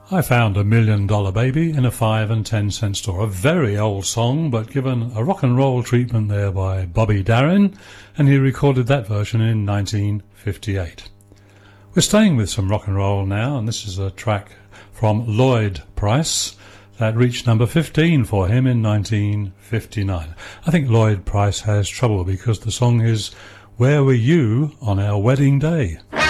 I found $1 Million Baby in a 5 and 10 cent store. A very old song, but given a rock and roll treatment there by Bobby Darin, and he recorded that version in 1958. We're staying with some rock and roll now, and this is a track from Lloyd Price that reached number 15 for him in 1959. I think Lloyd Price has trouble because the song is Where Were You on Our Wedding Day?